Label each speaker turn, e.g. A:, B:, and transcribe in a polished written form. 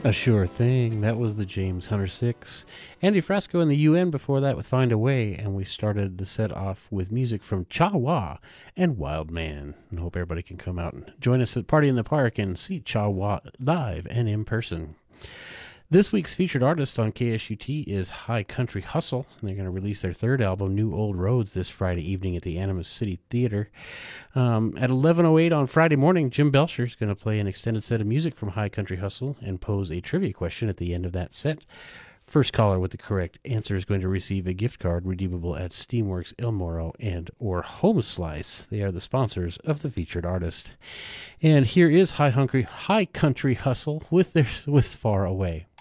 A: A sure thing. That was the James Hunter 6. Andy Frasco and the UN before that with Find a Way, and we started the set off with music from Cha Wa and Wild Man. I hope everybody can come out and join us at Party in the Park and see Cha Wa live and in person. This week's featured artist on KSUT is High Country Hustle. They're going to release their third album, New Old Roads, this Friday evening at the Animas City Theater. At 11:08 on Friday morning, Jim Belcher is going to play an extended set of music from High Country Hustle and pose a trivia question at the end of that set. First caller with the correct answer is going to receive a gift card redeemable at Steamworks El Moro and or Home Slice. They are the sponsors of the featured artist. And here is High Country Hustle with Far Away.